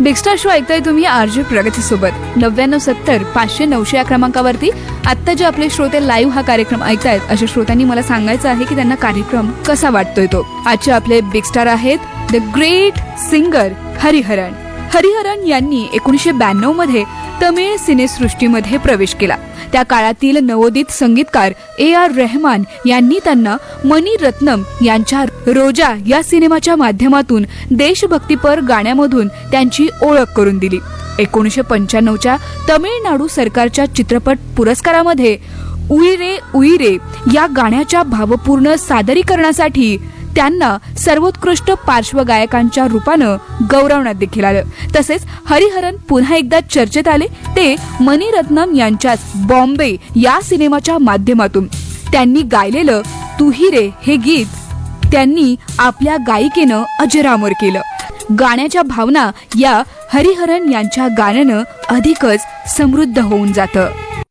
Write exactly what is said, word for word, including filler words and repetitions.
Big star show ऐकताय तुम्ही RJ प्रगती सोबत नव्याण्णव सत्तर पाचशे नऊशे या क्रमांकावरती. आता जे आपले श्रोते लाईव्ह हा कार्यक्रम ऐकतायत अशा श्रोत्यांनी मला सांगायचं आहे की त्यांना कार्यक्रम कसा वाटतोय तो. आजचे आपले बिग स्टार आहेत the great singer Hariharan. Hariharan यांनी एकोणीसशे ब्याण्णव मध्ये तमिळ सिनेसृष्टीमध्ये प्रवेश केला. त्या काळातील नवोदित संगीतकार ए आर रेहमान यांनी त्यांना मनी रत्नम यांच्या रोजा या सिनेमाच्या माध्यमातून देशभक्तीपर गाण्यामधून त्यांची ओळख करून दिली. एकोणीसशे पंच्याण्णवच्या तमिळनाडू सरकारच्या चित्रपट पुरस्कारामध्ये उईरे उईरे या गाण्याच्या भावपूर्ण सादरीकरणासाठी त्यांना सर्वोत्कृष्ट पार्श्वगायकांच्या रूपानं गौरवण्यात देखील आलं. तसेच हरिहरन पुन्हा एकदा चर्चेत आले ते मणिरत्नम यांच्याच बॉम्बे या सिनेमाच्या माध्यमातून. त्यांनी गायलेलं तू ही रे हे गीत त्यांनी आपल्या गायिकेनं अजरामर केलं. गाण्याच्या भावना या हरिहरन यांच्या गाण्यानं अधिकच समृद्ध होऊन जातं.